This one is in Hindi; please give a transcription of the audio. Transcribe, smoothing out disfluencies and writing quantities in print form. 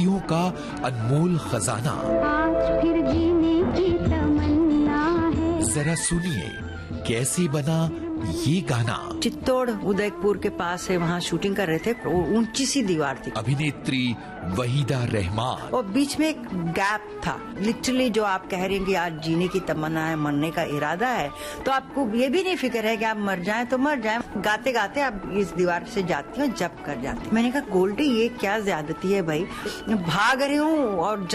सदियों का अनमोल खजाना। आज फिर जीने की तमन्ना है। जरा सुनिए कैसे बना ये गाना। चित्तौड़ उदयपुर के पास है, वहाँ शूटिंग कर रहे थे। वो ऊंची सी दीवार थी। अभिनेत्री वहीदा रहमान। और बीच में एक गैप था। लिटरली जो आप कह रहे हैं कि आज जीने की तमन्ना है, मरने का इरादा है, तो आपको ये भी नहीं फिक्र है कि आप मर जाएं तो मर जाएं। गाते गाते आप इस दीवार से जाती हो, जब कर जाती। मैंने कहा गोल्डी ये क्या ज्यादती है भाई, भाग रही हूँ और